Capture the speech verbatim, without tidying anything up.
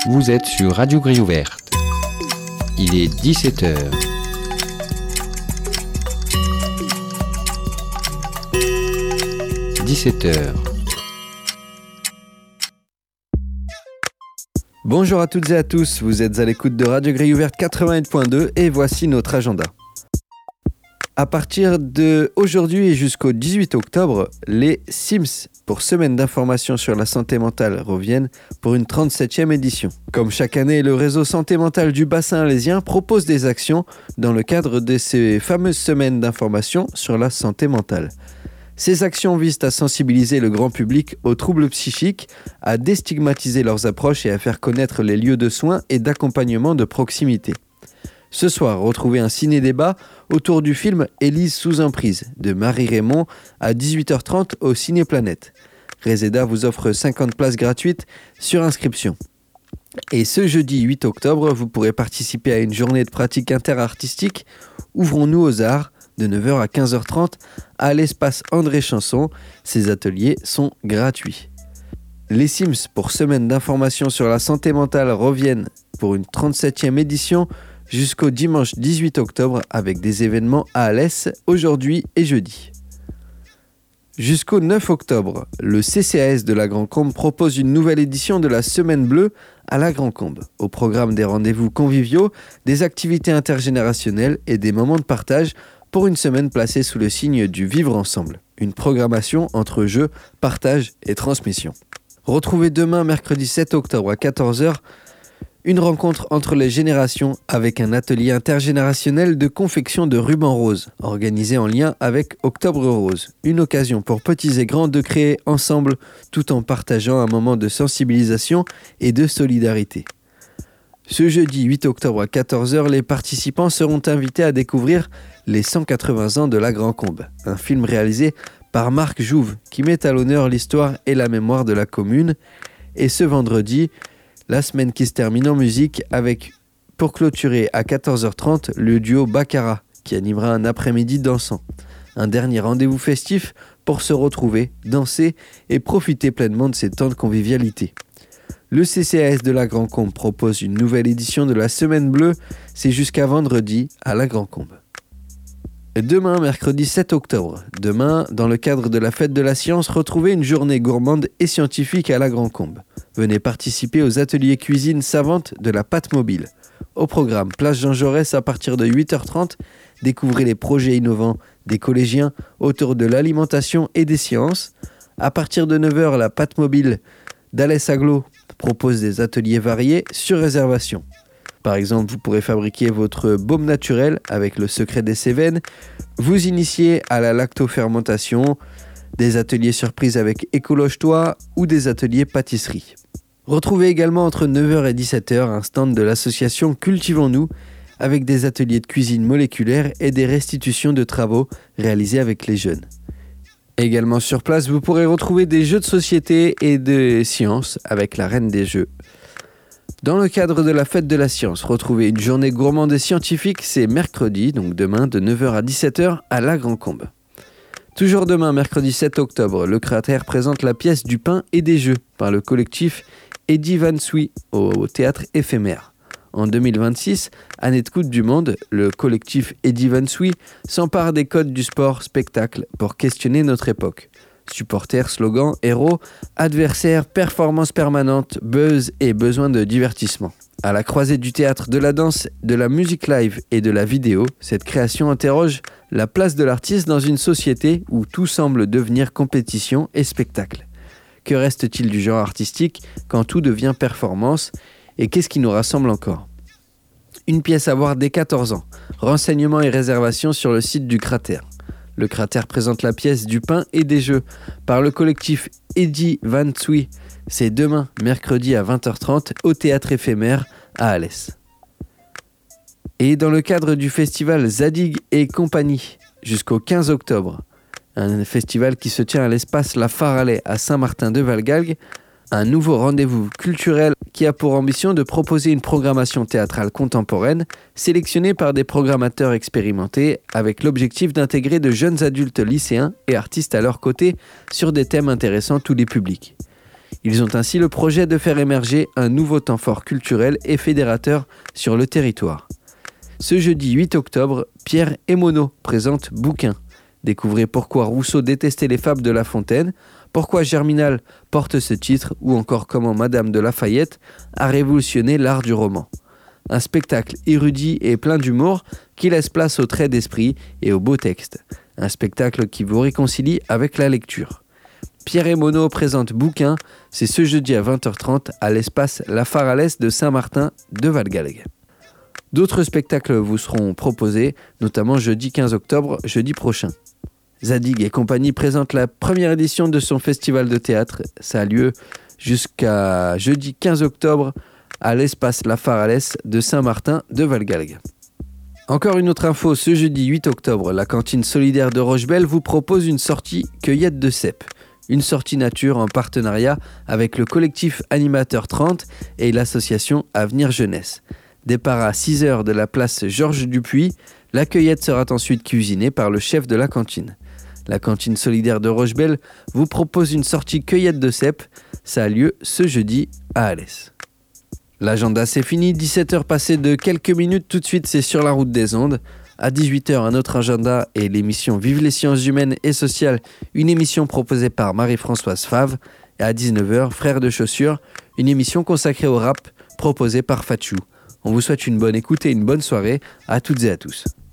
Vous êtes sur Radio Grille Ouverte. Il est dix-sept heures. dix-sept heures. Bonjour à toutes et à tous, vous êtes à l'écoute de Radio Grille Ouverte quatre-vingt-huit point deux et voici notre agenda. À partir de aujourd'hui et jusqu'au dix-huit octobre, les Sims pour Semaine d'information sur la santé mentale reviennent pour une trente-septième édition. Comme chaque année, le réseau santé mentale du bassin alésien propose des actions dans le cadre de ces fameuses semaines d'information sur la santé mentale. Ces actions visent à sensibiliser le grand public aux troubles psychiques, à déstigmatiser leurs approches et à faire connaître les lieux de soins et d'accompagnement de proximité. Ce soir, retrouvez un ciné-débat autour du film Élise sous emprise de Marie Raymond à dix-huit heures trente au Ciné-Planète. Reseda vous offre cinquante places gratuites sur inscription. Et ce jeudi huit octobre, vous pourrez participer à une journée de pratique interartistique Ouvrons-nous aux arts de neuf heures à quinze heures trente à l'espace André Chanson. Ces ateliers sont gratuits. Les Sims pour Semaine d'information sur la santé mentale reviennent pour une trente-septième édition jusqu'au dimanche dix-huit octobre avec des événements à Alès aujourd'hui et jeudi. Jusqu'au neuf octobre, le C C A S de la Grand-Combe propose une nouvelle édition de la Semaine Bleue à la Grand-Combe. Au programme des rendez-vous conviviaux, des activités intergénérationnelles et des moments de partage pour une semaine placée sous le signe du vivre ensemble. Une programmation entre jeu, partage et transmission. Retrouvez demain, mercredi sept octobre à quatorze heures, une rencontre entre les générations avec un atelier intergénérationnel de confection de rubans roses, organisé en lien avec Octobre Rose. Une occasion pour petits et grands de créer ensemble tout en partageant un moment de sensibilisation et de solidarité. Ce jeudi huit octobre à quatorze heures, les participants seront invités à découvrir Les cent quatre-vingts ans de la Grand-Combe, un film réalisé par Marc Jouve qui met à l'honneur l'histoire et la mémoire de la commune. Et ce vendredi, la semaine qui se termine en musique avec, pour clôturer à quatorze heures trente, le duo Baccara qui animera un après-midi dansant. Un dernier rendez-vous festif pour se retrouver, danser et profiter pleinement de ces temps de convivialité. Le C C A S de la Grand-Combe propose une nouvelle édition de la Semaine Bleue, c'est jusqu'à vendredi à la Grand-Combe. Demain, mercredi sept octobre, demain, dans le cadre de la fête de la science, retrouvez une journée gourmande et scientifique à la Grand-Combe. Venez participer aux ateliers cuisine savante de la pâte mobile. Au programme, place Jean Jaurès à partir de huit heures trente, découvrez les projets innovants des collégiens autour de l'alimentation et des sciences. À partir de neuf heures, la pâte mobile d'Alès Aglo propose des ateliers variés sur réservation. Par exemple, vous pourrez fabriquer votre baume naturel avec le secret des Cévennes, vous initier à la lactofermentation, des ateliers surprises avec Écologe-toi ou des ateliers pâtisserie. Retrouvez également entre neuf heures et dix-sept heures un stand de l'association Cultivons-nous avec des ateliers de cuisine moléculaire et des restitutions de travaux réalisés avec les jeunes. Également sur place, vous pourrez retrouver des jeux de société et de sciences avec la reine des jeux. Dans le cadre de la fête de la science, retrouvez une journée gourmande et scientifique, c'est mercredi, donc demain de neuf heures à dix-sept heures à la Grand-Combe. Toujours demain, mercredi sept octobre, le Cratère présente la pièce du pain et des jeux par le collectif Eddie Van Sui au théâtre éphémère. En deux mille vingt-six, année de Coupe du Monde, le collectif Eddie Van Sui s'empare des codes du sport-spectacle pour questionner notre époque. Supporters, slogans, héros, adversaires, performances permanentes, buzz et besoin de divertissement. À la croisée du théâtre, de la danse, de la musique live et de la vidéo, cette création interroge la place de l'artiste dans une société où tout semble devenir compétition et spectacle. Que reste-t-il du genre artistique quand tout devient performance et qu'est-ce qui nous rassemble encore ? Une pièce à voir dès quatorze ans. Renseignements et réservations sur le site du Cratère. Le Cratère présente la pièce du pain et des jeux par le collectif Eddie Van Sui. C'est demain, mercredi à vingt heures trente, au théâtre éphémère à Alès. Et dans le cadre du festival Zadig et compagnie, jusqu'au quinze octobre, un festival qui se tient à l'espace La Faralais à Saint-Martin-de-Valgalgue, un nouveau rendez-vous culturel qui a pour ambition de proposer une programmation théâtrale contemporaine sélectionnée par des programmateurs expérimentés avec l'objectif d'intégrer de jeunes adultes lycéens et artistes à leur côté sur des thèmes intéressant tous les publics. Ils ont ainsi le projet de faire émerger un nouveau temps fort culturel et fédérateur sur le territoire. Ce jeudi huit octobre, Pierre Emono présente Bouquin. Découvrez pourquoi Rousseau détestait les fables de La Fontaine, pourquoi Germinal porte ce titre ou encore comment Madame de Lafayette a révolutionné l'art du roman. Un spectacle érudit et plein d'humour qui laisse place aux traits d'esprit et aux beaux textes. Un spectacle qui vous réconcilie avec la lecture. Pierre Emono présente Bouquin, c'est ce jeudi à vingt heures trente à l'espace La Faralès de Saint-Martin de Valgalgues. D'autres spectacles vous seront proposés, notamment jeudi quinze octobre, jeudi prochain. Zadig et compagnie présente la première édition de son festival de théâtre. Ça a lieu jusqu'à jeudi quinze octobre à l'espace La Faralès de Saint-Martin de Valgalgues. Encore une autre info, ce jeudi huit octobre, la cantine solidaire de Rochebelle vous propose une sortie cueillette de cèpes. Une sortie nature en partenariat avec le collectif Animateur trente et l'association Avenir Jeunesse. Départ à six heures de la place Georges Dupuis, la cueillette sera ensuite cuisinée par le chef de la cantine. La cantine solidaire de Rochebelle vous propose une sortie cueillette de cèpes. Ça a lieu ce jeudi à Alès. L'agenda c'est fini, dix-sept heures passées de quelques minutes, tout de suite c'est sur la route des ondes. À dix-huit heures, un autre agenda et l'émission Vive les sciences humaines et sociales, une émission proposée par Marie-Françoise Favre. Et à dix-neuf heures, Frères de chaussures, une émission consacrée au rap proposée par Fatchou. On vous souhaite une bonne écoute et une bonne soirée à toutes et à tous.